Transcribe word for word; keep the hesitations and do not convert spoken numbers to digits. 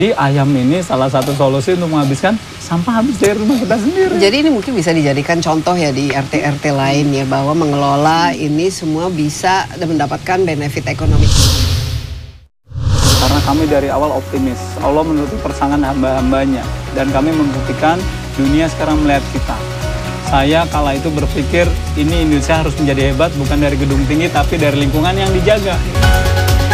Jadi ayam ini salah satu solusi untuk menghabiskan sampah habis dari rumah kita sendiri. Jadi ini mungkin bisa dijadikan contoh ya di R T R T lain ya, bahwa mengelola ini semua bisa mendapatkan benefit ekonomi. Karena kami dari awal optimis, Allah menutup persangan hamba-hambanya. Dan kami membuktikan dunia sekarang melihat kita. Saya kala itu berpikir ini Indonesia harus menjadi hebat bukan dari gedung tinggi tapi dari lingkungan yang dijaga.